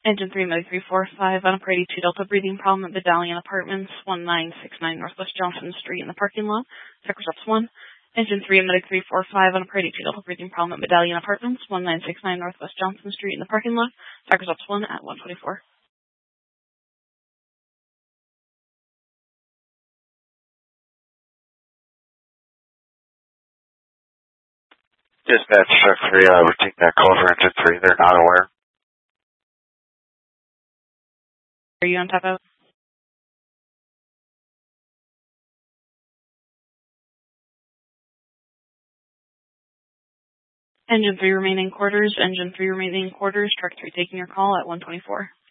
Engine 3, Medic 345, unoperated 2 Delta breathing problem at Medallion Apartments, 1969 Northwest Johnson Street in the parking lot. Trackers Ops 1. Engine 3, Medic 345, unoperated 2 Delta breathing problem at Medallion Apartments, 1969 Northwest Johnson Street in the parking lot. Trackers Ops 1 at 124. Dispatch truck 3, we're taking that call for engine 3. They're not aware. Are you on top out? Engine 3 remaining quarters, Engine 3 remaining quarters, truck 3 taking your call at 124.